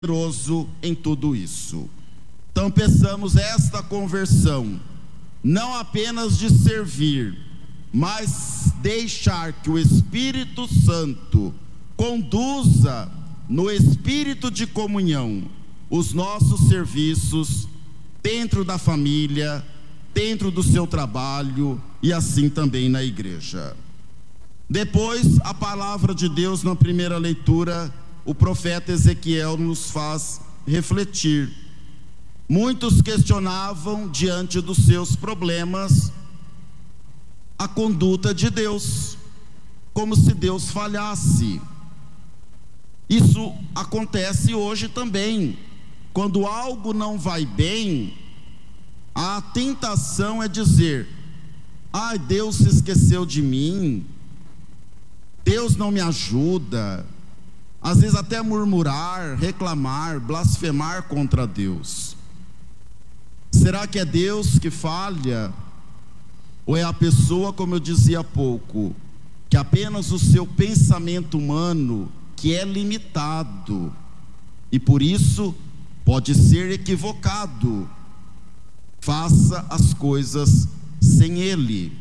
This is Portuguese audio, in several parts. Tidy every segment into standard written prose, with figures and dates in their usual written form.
poderoso em tudo isso. Então peçamos esta conversão, não apenas de servir, mas deixar que o Espírito Santo conduza no espírito de comunhão os nossos serviços dentro da família, dentro do seu trabalho e assim também na igreja. Depois, a palavra de Deus na primeira leitura, o profeta Ezequiel nos faz refletir. Muitos questionavam diante dos seus problemas a conduta de Deus, como se Deus falhasse. Isso acontece hoje também. Quando algo não vai bem, a tentação é dizer: ai, Deus se esqueceu de mim, Deus não me ajuda. Às vezes até murmurar, reclamar, blasfemar contra Deus. Será que é Deus que falha? Ou é a pessoa, como eu dizia há pouco, que apenas o seu pensamento humano, que é limitado, e por isso pode ser equivocado, faça as coisas sem Ele.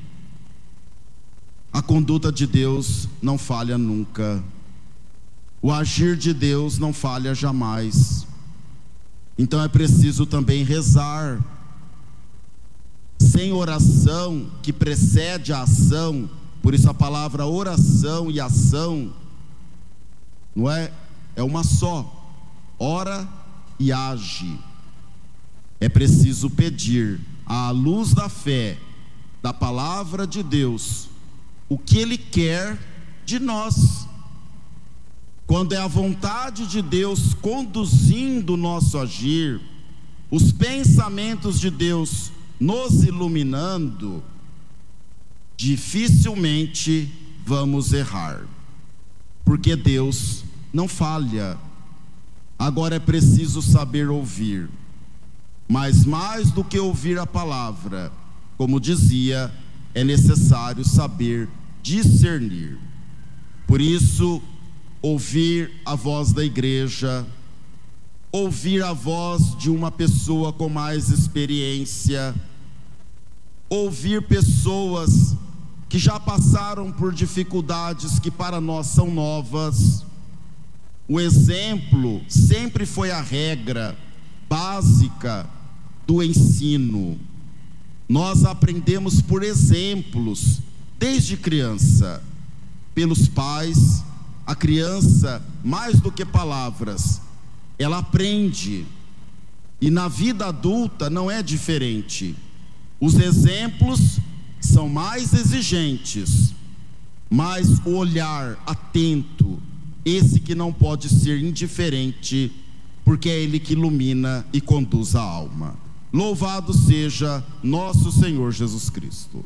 A conduta de Deus não falha nunca. O agir de Deus não falha jamais. Então é preciso também rezar. Sem oração que precede a ação, por isso a palavra oração e ação não é uma só. Ora e age. É preciso pedir à luz da fé, da palavra de Deus, o que Ele quer de nós. Quando é a vontade de Deus conduzindo o nosso agir, os pensamentos de Deus nos iluminando, dificilmente vamos errar, porque Deus não falha. Agora é preciso saber ouvir, mas mais do que ouvir a palavra, como dizia, é necessário saber discernir. Por isso, ouvir a voz da igreja, ouvir a voz de uma pessoa com mais experiência, ouvir pessoas que já passaram por dificuldades que para nós são novas. O exemplo sempre foi a regra básica do ensino. Nós aprendemos por exemplos desde criança, pelos pais. A criança, mais do que palavras, ela aprende, e na vida adulta não é diferente. Os exemplos são mais exigentes, mas o olhar atento, esse que não pode ser indiferente, porque é Ele que ilumina e conduz a alma. Louvado seja nosso Senhor Jesus Cristo.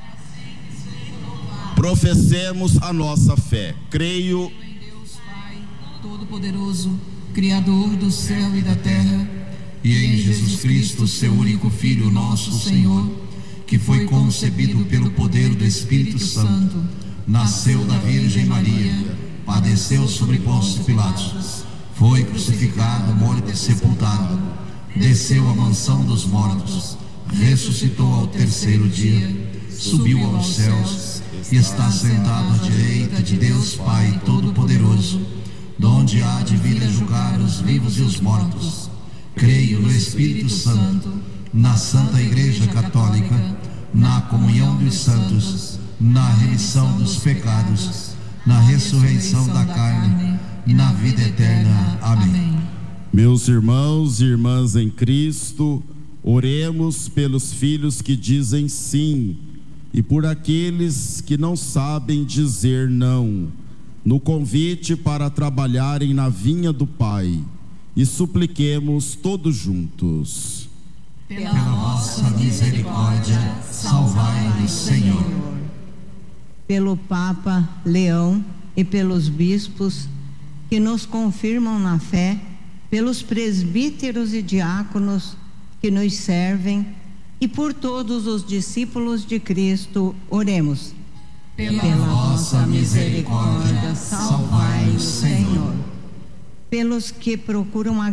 Professemos a nossa fé. Creio em Deus Pai Todo-Poderoso, Criador do céu e da terra, e em Jesus Cristo, seu único Filho, nosso Senhor, que foi concebido pelo poder do Espírito Santo, nasceu da Virgem Maria, padeceu sobre Pôncio Pilatos, foi crucificado, morto e sepultado, desceu à mansão dos mortos, ressuscitou ao terceiro dia, subiu aos céus e está sentado à direita de Deus Pai Todo-Poderoso, donde há de vir a julgar os vivos e os mortos. Creio no Espírito Santo, na Santa Igreja Católica, na comunhão dos santos, na remissão dos pecados, na ressurreição da carne e na vida eterna. Amém. Meus irmãos e irmãs em Cristo, oremos pelos filhos que dizem sim e por aqueles que não sabem dizer não, no convite para trabalharem na vinha do Pai, e supliquemos todos juntos. Pela vossa misericórdia, salvai-nos, Senhor. Pelo Papa Leão e pelos bispos que nos confirmam na fé, pelos presbíteros e diáconos que nos servem, e por todos os discípulos de Cristo, oremos. Pela vossa misericórdia, salvai-nos, Senhor. pelos que procuram